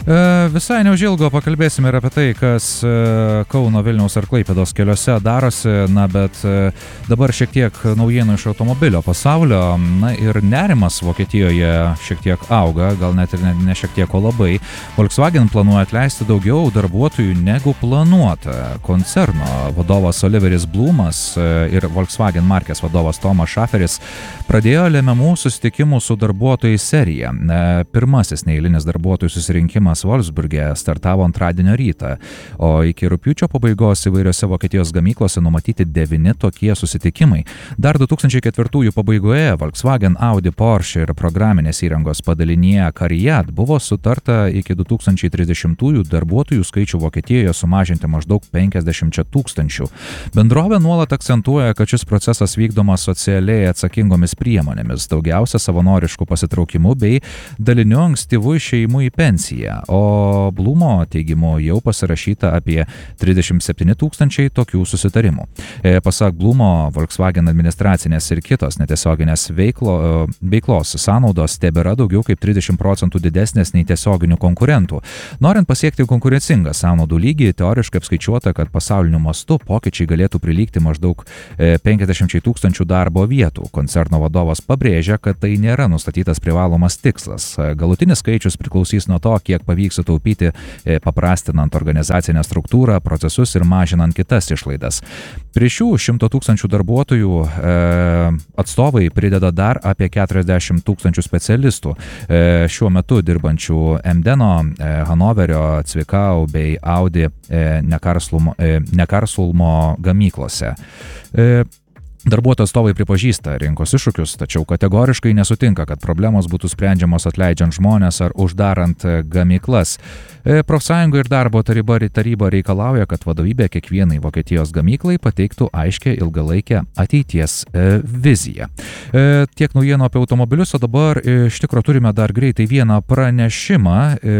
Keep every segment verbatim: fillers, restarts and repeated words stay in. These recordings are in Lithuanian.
Visai neužilgo pakalbėsime ir apie tai, kas Kauno, Vilniaus ar Klaipėdos keliuose darosi, na, bet dabar šiek tiek naujienų iš automobilio pasaulio, na ir nerimas Vokietijoje šiek tiek auga, gal net ir ne, ne šiek tiek, o labai. Volkswagen planuoja atleisti daugiau darbuotojų negu planuota. Koncerno vadovas Oliveris Blumas ir Volkswagen markės vadovas Tomas Šaferis pradėjo lemiamų susitikimų su darbuotojais seriją. Pirmasis neeilinis darbuotojų susirinkimas Wolfsburge startavo antradienio rytą, o iki rugpjūčio pabaigos įvairiose Vokietijos gamyklose numatyti devyni tokie susitikimai. Dar du tūkstančiai ketvirtųjų pabaigoje Volkswagen, Audi, Porsche ir programinės įrangos padalinyje Cariad buvo sutarta iki du tūkstančiai trisdešimtųjų darbuotojų skaičių Vokietijoje sumažinti maždaug penkiasdešimčia tūkstančių. Bendrovė nuolat akcentuoja, kad šis procesas vykdomas socialiai atsakingomis priemonėmis, daugiausia savanoriškų pasitraukimų bei daliniu ankstyvų išėjimų į pensiją. O Blumo teigimu jau pasirašyta apie trisdešimt septyni tūkstančiai tokių susitarimų. Pasak Blumo, Volkswagen administracinės ir kitos netiesioginės veiklo, veiklos sąnaudos tebėra daugiau kaip trisdešimt procentų didesnės nei tiesioginių konkurentų. Norint pasiekti konkurencingą sąnaudų lygį, teoriškai apskaičiuota, kad pasauliniu mastu pokyčiai galėtų prilygti maždaug penkiasdešimt tūkstančių darbo vietų. Koncerno vadovas pabrėžia, kad tai nėra nustatytas privalomas tikslas. Galutinis skaičius priklausys nuo to, kiek pavyks sutaupyti paprastinant organizacinę struktūrą, procesus ir mažinant kitas išlaidas. Prie šių šimto tūkstančių darbuotojų e, atstovai prideda dar apie keturiasdešimt tūkstančių specialistų e, šiuo metu dirbančių Emdeno, e, Hanoverio, Cvikau bei Audi e, Nekarsulmo, e, Nekarsulmo gamyklose. E, Darbuotojų atstovai pripažįsta rinkos iššūkius, tačiau kategoriškai nesutinka, kad problemos būtų sprendžiamos atleidžiant žmones ar uždarant gamyklas. Profsąjungų ir darbo taryba, taryba reikalauja, kad vadovybė kiekvienai Vokietijos gamyklai pateiktų aiškę ilgalaikę ateities viziją. Tiek naujienų apie automobilius, o dabar iš tikro turime dar greitai vieną pranešimą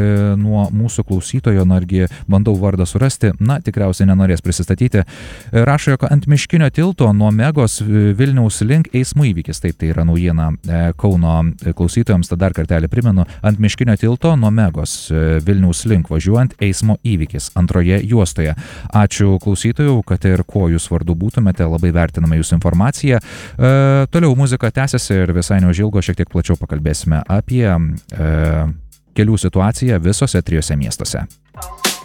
nuo mūsų klausytojo, nargi bandau vardą surasti, na tikriausiai nenorės prisistatyti. Rašo, jog ant Miškinio tilto nuo Megos Vilniaus link eismo įvykis. Taip, tai yra naujiena Kauno klausytojams, tad dar kartelį primenu, ant Miškinio tilto nuo Megos Vilniaus link važiuojant eismo įvykis antroje juostoje. Ačiū klausytojų, kad ir kuo jūs vardu būtumėte, labai vertiname jūsų informaciją. E, toliau muzika tęsiasi ir visai neužilgo šiek tiek plačiau pakalbėsime apie e, kelių situaciją visose trijose miestuose.